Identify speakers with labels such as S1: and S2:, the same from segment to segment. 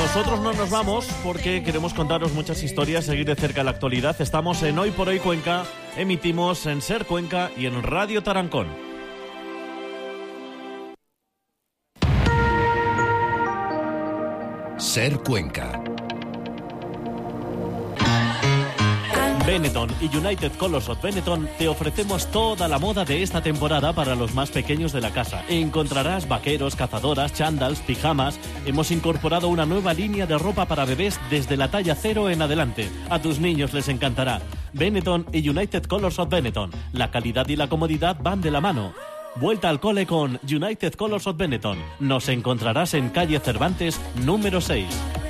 S1: nosotros no nos vamos porque queremos contaros muchas historias, seguir de cerca la actualidad. Estamos en Hoy por Hoy Cuenca, emitimos en Ser Cuenca y en Radio Tarancón.
S2: Ser Cuenca.
S1: Benetton y United Colors of Benetton te ofrecemos toda la moda de esta temporada para los más pequeños de la casa. Encontrarás vaqueros, cazadoras, chándals, pijamas. Hemos incorporado una nueva línea de ropa para bebés desde la talla 0 en adelante. A tus niños les encantará. Benetton y United Colors of Benetton. La calidad y la comodidad van de la mano. Vuelta al cole con United Colors of Benetton. Nos encontrarás en calle Cervantes, número 6.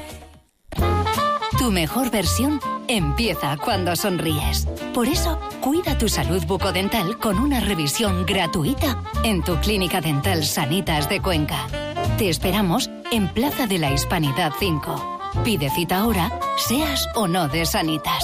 S3: Tu mejor versión empieza cuando sonríes. Por eso, cuida tu salud bucodental con una revisión gratuita en tu clínica dental Sanitas de Cuenca. Te esperamos en Plaza de la Hispanidad 5. Pide cita ahora, seas o no de Sanitas.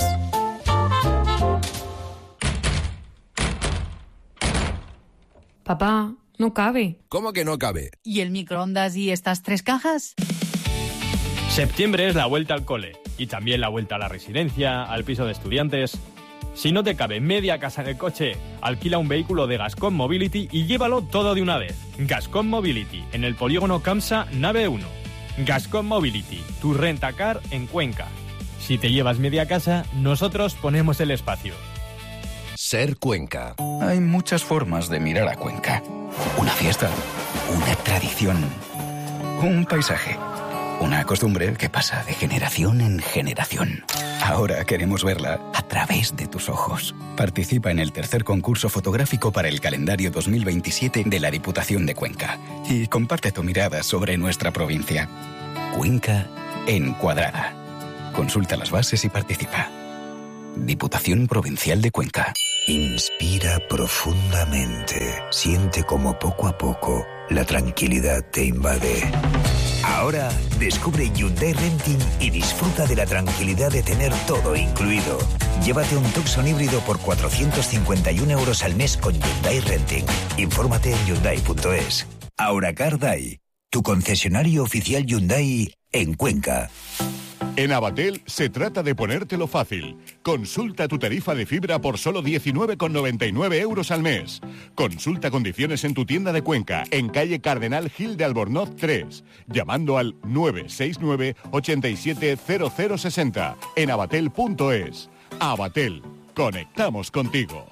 S4: Papá, no cabe.
S2: ¿Cómo que no cabe?
S5: ¿Y el microondas y estas 3 cajas?
S6: Septiembre es la vuelta al cole y también la vuelta a la residencia, al piso de estudiantes. Si no te cabe media casa en el coche, alquila un vehículo de Gascon Mobility y llévalo todo de una vez. Gascon Mobility, en el polígono Camsa, nave 1. Gascon Mobility, tu rentacar en Cuenca. Si te llevas media casa, nosotros ponemos el espacio.
S2: Ser Cuenca.
S7: Hay muchas formas de mirar a Cuenca. Una fiesta, una tradición, un paisaje, una costumbre que pasa de generación en generación. Ahora queremos verla a través de tus ojos. Participa en el tercer concurso fotográfico para el calendario 2027 de la Diputación de Cuenca y comparte tu mirada sobre nuestra provincia. Cuenca encuadrada. Consulta las bases y participa. Diputación Provincial de Cuenca.
S8: Inspira profundamente. Siente como poco a poco la tranquilidad te invade. Ahora descubre Hyundai Renting y disfruta de la tranquilidad de tener todo incluido. Llévate un Tucson híbrido por 451 euros al mes con Hyundai Renting. Infórmate en Hyundai.es. Auracar Day, tu concesionario oficial Hyundai en Cuenca.
S9: En Abatel se trata de ponértelo fácil. Consulta tu tarifa de fibra por solo 19,99 euros al mes. Consulta condiciones en tu tienda de Cuenca, en calle Cardenal Gil de Albornoz 3, llamando al 969 87 0060 en abatel.es. Abatel, conectamos contigo.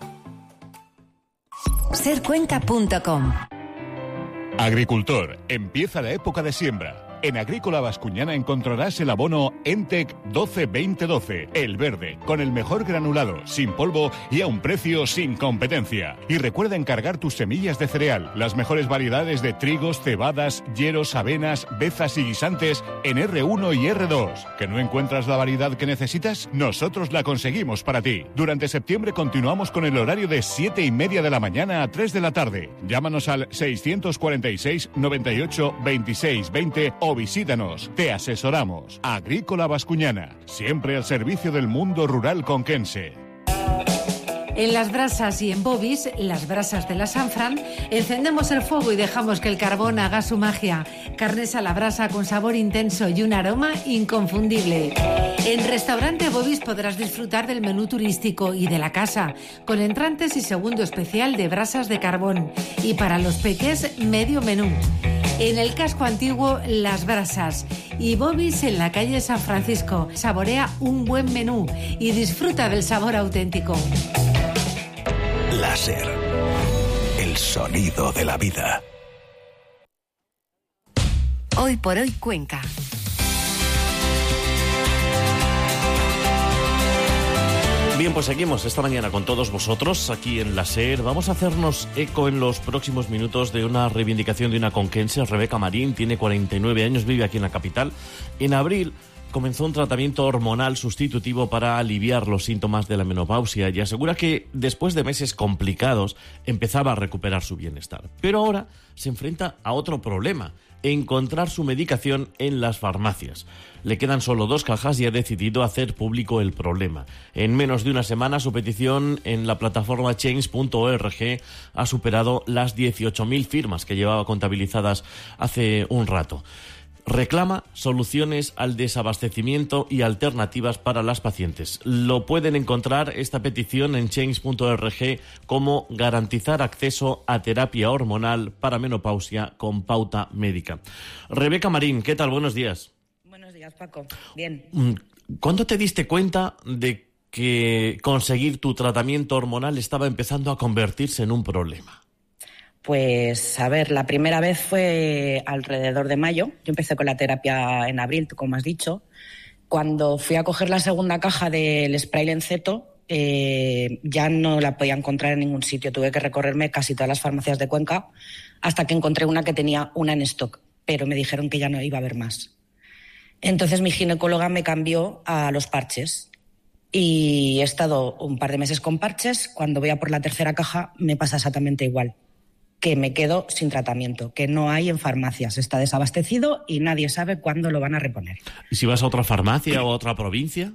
S3: Sercuenca.com.
S9: Agricultor, empieza la época de siembra. En Agrícola Bascuñana encontrarás el abono Entec 12-20-12, el verde, con el mejor granulado, sin polvo y a un precio sin competencia. Y recuerda encargar tus semillas de cereal, las mejores variedades de trigos, cebadas, yeros, avenas, bezas y guisantes en R1 y R2. ¿Que no encuentras la variedad que necesitas? Nosotros la conseguimos para ti. Durante septiembre continuamos con el horario de 7:30 de la mañana a 3 de la tarde. Llámanos al 646 98 26 20 o visítanos, te asesoramos. Agrícola Bascuñana, siempre al servicio del mundo rural conquense.
S4: En Las Brasas y en Bobis, las brasas de la Sanfran, encendemos el fuego y dejamos que el carbón haga su magia. Carnes a la brasa con sabor intenso y un aroma inconfundible. En Restaurante Bobis podrás disfrutar del menú turístico y de la casa, con entrantes y segundo especial de brasas de carbón. Y para los peques, medio menú. En el casco antiguo, Las Brasas y Bobis en la calle San Francisco. Saborea un buen menú y disfruta del sabor auténtico.
S8: Láser, el sonido de la vida.
S3: Hoy por Hoy Cuenca.
S1: Bien, pues seguimos esta mañana con todos vosotros aquí en la SER. Vamos a hacernos eco en los próximos minutos de una reivindicación de una conquense. Rebeca Marín tiene 49 años, vive aquí en la capital. En abril comenzó un tratamiento hormonal sustitutivo para aliviar los síntomas de la menopausia y asegura que después de meses complicados empezaba a recuperar su bienestar. Pero ahora se enfrenta a otro problema: encontrar su medicación en las farmacias. Le quedan solo 2 cajas y ha decidido hacer público el problema. En menos de una semana, su petición en la plataforma change.org ha superado las 18.000 firmas que llevaba contabilizadas hace un rato. reclama soluciones al desabastecimiento y alternativas para las pacientes. Lo pueden encontrar esta petición en change.org como garantizar acceso a terapia hormonal para menopausia con pauta médica. Rebeca Marín, ¿qué tal? Buenos días.
S10: Buenos días, Paco. Bien.
S1: ¿Cuándo te diste cuenta de que conseguir tu tratamiento hormonal estaba empezando a convertirse en un problema?
S10: Pues, a ver, la primera vez fue alrededor de mayo. Yo empecé con la terapia en abril, como has dicho. Cuando fui a coger la segunda caja del spray Lenceto, ya no la podía encontrar en ningún sitio. Tuve que recorrerme casi todas las farmacias de Cuenca hasta que encontré una que tenía una en stock, pero me dijeron que ya no iba a haber más. Entonces mi ginecóloga me cambió a los parches y he estado un par de meses con parches. Cuando voy a por la tercera caja me pasa exactamente igual, que me quedo sin tratamiento, que no hay en farmacias, está desabastecido y nadie sabe cuándo lo van a reponer.
S1: ¿Y si vas a otra farmacia o a otra provincia?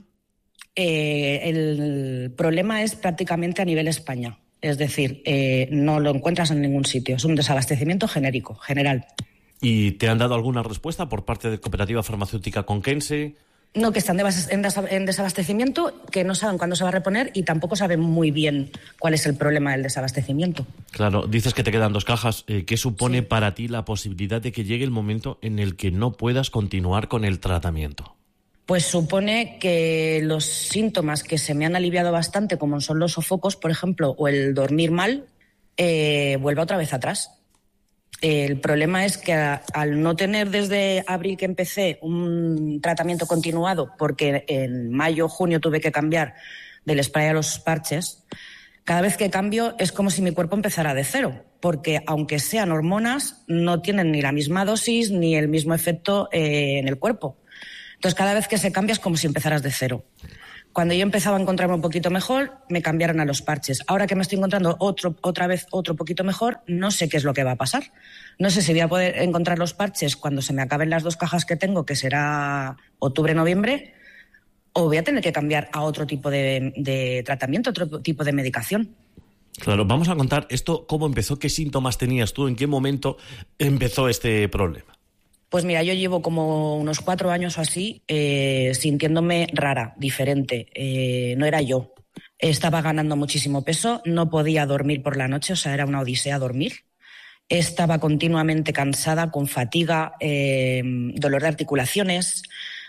S10: El problema es prácticamente a nivel España, es decir, no lo encuentras en ningún sitio, es un desabastecimiento genérico, general.
S1: ¿Y te han dado alguna respuesta por parte de Cooperativa Farmacéutica Conquense?
S10: No, que están en desabastecimiento, que no saben cuándo se va a reponer y tampoco saben muy bien cuál es el problema del desabastecimiento.
S1: Claro, dices que te quedan 2 cajas. ¿Qué supone para ti la posibilidad de que llegue el momento en el que no puedas continuar con el tratamiento?
S10: Pues supone que los síntomas que se me han aliviado bastante, como son los sofocos, por ejemplo, o el dormir mal, vuelva otra vez atrás. El problema es que al no tener desde abril que empecé un tratamiento continuado, porque en mayo, junio tuve que cambiar del spray a los parches, cada vez que cambio es como si mi cuerpo empezara de cero, porque aunque sean hormonas, no tienen ni la misma dosis ni el mismo efecto en el cuerpo. Entonces cada vez que se cambia es como si empezaras de cero. Cuando yo empezaba a encontrarme un poquito mejor, me cambiaron a los parches. Ahora que me estoy encontrando otra vez otro poquito mejor, no sé qué es lo que va a pasar. No sé si voy a poder encontrar los parches cuando se me acaben las 2 cajas que tengo, que será octubre-noviembre, o voy a tener que cambiar a otro tipo de tratamiento, otro tipo de medicación.
S1: Claro, vamos a contar esto, cómo empezó, qué síntomas tenías tú, en qué momento empezó este problema.
S10: Pues mira, yo llevo como unos 4 años o así sintiéndome rara, diferente. No era yo. Estaba ganando muchísimo peso, no podía dormir por la noche, o sea, era una odisea dormir. Estaba continuamente cansada, con fatiga, dolor de articulaciones,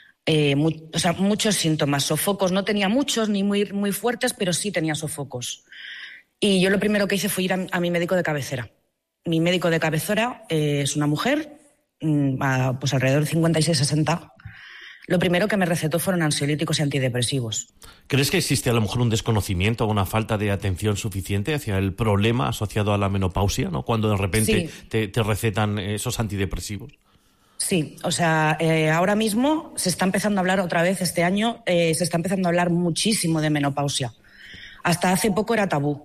S10: muchos síntomas. Sofocos, no tenía muchos ni muy, muy fuertes, pero sí tenía sofocos. Y yo lo primero que hice fue ir a mi médico de cabecera. Mi médico de cabecera es una mujer, pues alrededor de 56-60. Lo primero que me recetó fueron ansiolíticos y antidepresivos.
S1: ¿Crees que existe a lo mejor un desconocimiento o una falta de atención suficiente hacia el problema asociado a la menopausia, ¿no? Cuando de repente te recetan esos antidepresivos.
S10: Sí, o sea, ahora mismo se está empezando a hablar otra vez, este año se está empezando a hablar muchísimo de menopausia. Hasta hace poco era tabú.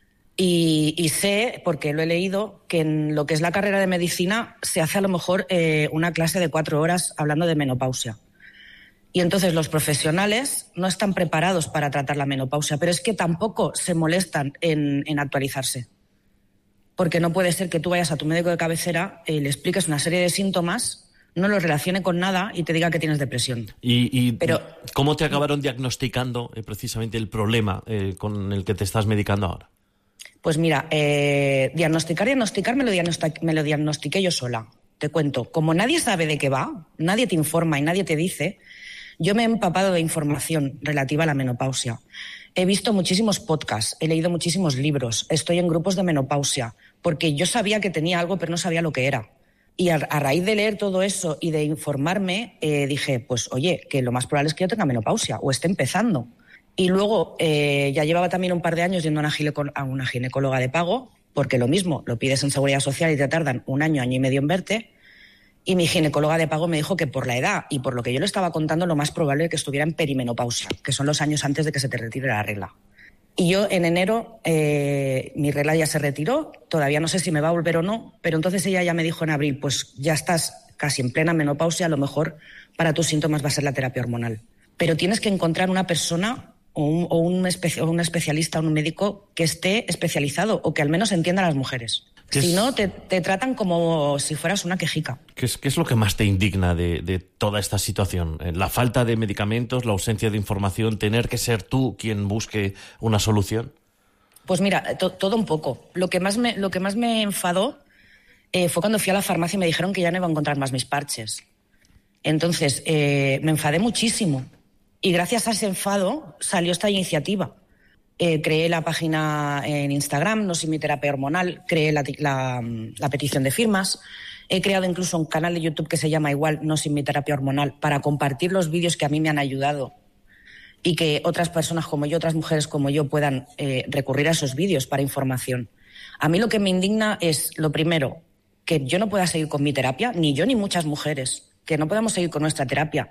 S10: Y sé, porque lo he leído, que en lo que es la carrera de medicina se hace a lo mejor una clase de 4 horas hablando de menopausia. Y entonces los profesionales no están preparados para tratar la menopausia, pero es que tampoco se molestan en actualizarse. Porque no puede ser que tú vayas a tu médico de cabecera, le expliques una serie de síntomas, no los relacione con nada y te diga que tienes depresión.
S1: Pero ¿cómo te acabaron diagnosticando precisamente el problema con el que te estás medicando ahora?
S10: Pues mira, diagnosticar me lo diagnostiqué yo sola. Te cuento, como nadie sabe de qué va, nadie te informa y nadie te dice, yo me he empapado de información relativa a la menopausia. He visto muchísimos podcasts, he leído muchísimos libros, estoy en grupos de menopausia, porque yo sabía que tenía algo, pero no sabía lo que era. Y a raíz de leer todo eso y de informarme, dije, pues oye, que lo más probable es que yo tenga menopausia o esté empezando. Y luego ya llevaba también un par de años yendo a una ginecóloga de pago, porque lo mismo, lo pides en Seguridad Social y te tardan 1 año, 1 año y medio en verte. Y mi ginecóloga de pago me dijo que por la edad y por lo que yo le estaba contando, lo más probable es que estuviera en perimenopausia, que son los años antes de que se te retire la regla. Y yo en enero, mi regla ya se retiró, todavía no sé si me va a volver o no, pero entonces ella ya me dijo en abril, pues ya estás casi en plena menopausia, a lo mejor para tus síntomas va a ser la terapia hormonal. Pero tienes que encontrar una persona o un especialista o un médico que esté especializado o que al menos entienda a las mujeres. Si no, te tratan como si fueras una quejica.
S1: ¿Qué es lo que más te indigna de toda esta situación? ¿La falta de medicamentos, la ausencia de información, tener que ser tú quien busque una solución?
S10: Pues mira, todo un poco. Lo que más me enfadó fue cuando fui a la farmacia y me dijeron que ya no iba a encontrar más mis parches. Entonces, me enfadé muchísimo. Y gracias a ese enfado salió esta iniciativa. Creé la página en Instagram, No sin mi terapia hormonal, creé la petición de firmas, he creado incluso un canal de YouTube que se llama igual No sin mi terapia hormonal para compartir los vídeos que a mí me han ayudado y que otras personas como yo, otras mujeres como yo puedan recurrir a esos vídeos para información. A mí lo que me indigna es, lo primero, que yo no pueda seguir con mi terapia, ni yo ni muchas mujeres, que no podamos seguir con nuestra terapia,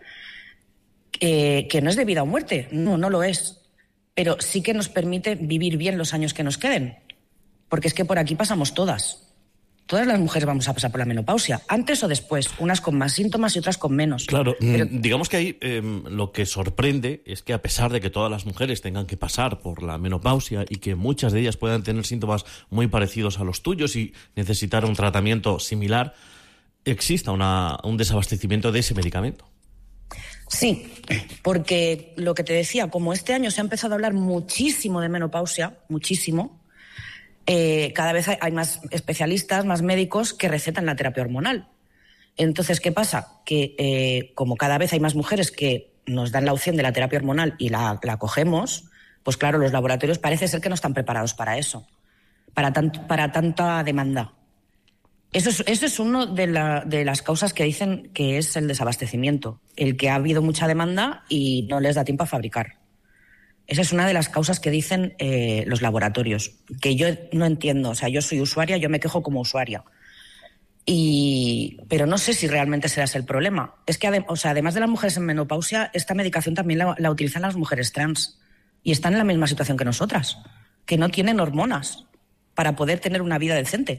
S10: que no es de vida o muerte, no lo es. Pero sí que nos permite vivir bien los años que nos queden. Porque es que por aquí pasamos todas. Todas las mujeres vamos a pasar por la menopausia, antes o después, unas con más síntomas y otras con menos.
S1: Claro, pero digamos que ahí lo que sorprende es que a pesar de que todas las mujeres tengan que pasar por la menopausia y que muchas de ellas puedan tener síntomas muy parecidos a los tuyos y necesitar un tratamiento similar, exista un desabastecimiento de ese medicamento.
S10: Sí, porque lo que te decía, como este año se ha empezado a hablar muchísimo de menopausia, muchísimo, cada vez hay más especialistas, más médicos que recetan la terapia hormonal. Entonces, ¿qué pasa? Que como cada vez hay más mujeres que nos dan la opción de la terapia hormonal y la cogemos, pues claro, los laboratorios parece ser que no están preparados para eso, para tanta demanda. Eso es una de las causas que dicen que es el desabastecimiento, el que ha habido mucha demanda y no les da tiempo a fabricar. Esa es una de las causas que dicen los laboratorios, que yo no entiendo. O sea, yo soy usuaria, yo me quejo como usuaria. Pero no sé si realmente será ese el problema. Es que, además de las mujeres en menopausia, esta medicación también la utilizan las mujeres trans y están en la misma situación que nosotras, que no tienen hormonas para poder tener una vida decente.